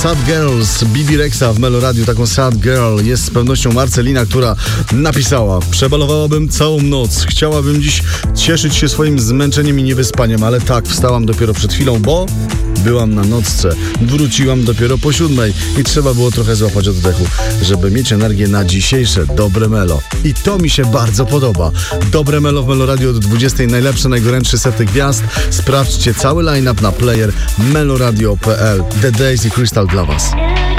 Sad Girls, Bibi Rexa w Melo Radio. Taką Sad Girl jest z pewnością Marcelina, która napisała: przebalowałabym całą noc, chciałabym dziś cieszyć się swoim zmęczeniem i niewyspaniem, ale tak, wstałam dopiero przed chwilą, bo byłam na nocce. Wróciłam dopiero po 7 i trzeba było trochę złapać oddechu, żeby mieć energię na dzisiejsze dobre melo. I to mi się bardzo podoba. Dobre melo w Melo Radio od 20. Najlepsze, najgorętsze sety gwiazd. Sprawdźcie cały line-up na player meloradio.pl. The Days i Crystal dla Was.